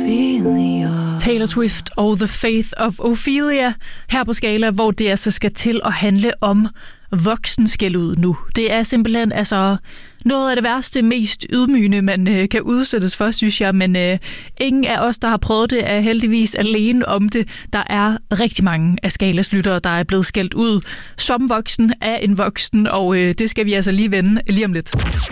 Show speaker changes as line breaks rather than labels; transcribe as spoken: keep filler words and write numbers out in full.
Ophelia.
Taylor Swift og The Faith of Ophelia her på Skala, hvor det altså skal til at handle om voksenskældud nu. Det er simpelthen altså noget af det værste, mest ydmygende, man øh, kan udsættes for, synes jeg, men øh, ingen af os, der har prøvet det, er heldigvis alene om det. Der er rigtig mange af Skalas lyttere, der er blevet skældt ud som voksen af en voksen, og øh, det skal vi altså lige vende lige om lidt.